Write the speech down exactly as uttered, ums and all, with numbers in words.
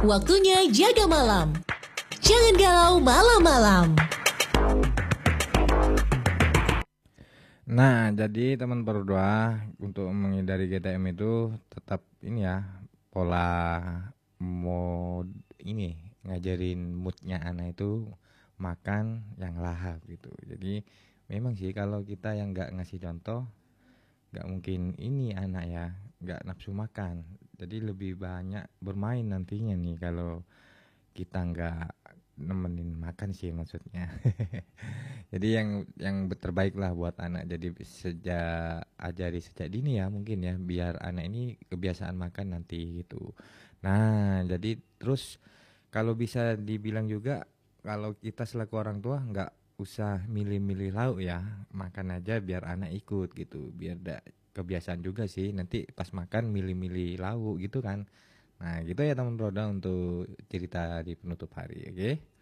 Waktunya jaga malam. Jangan galau malam-malam. Nah, jadi teman berdua untuk menghindari G T M itu tetap ini ya, pola mod ini ngajarin moodnya anak itu makan yang lahap gitu. Jadi memang sih kalau kita yang nggak ngasih contoh, nggak mungkin ini anak ya, nggak nafsu makan. Jadi lebih banyak bermain nantinya nih kalau kita nggak nemenin makan sih maksudnya. Jadi yang yang terbaik lah buat anak. Jadi sejak ajari sejak dini ya mungkin ya biar anak ini kebiasaan makan nanti gitu. Nah, jadi terus kalau bisa dibilang juga kalau kita selaku orang tua nggak usah milih-milih lauk ya, makan aja biar anak ikut gitu. Biar da, kebiasaan juga sih nanti pas makan milih-milih lauk gitu kan. Nah, gitu ya teman Roda untuk cerita di penutup hari, oke? Okay?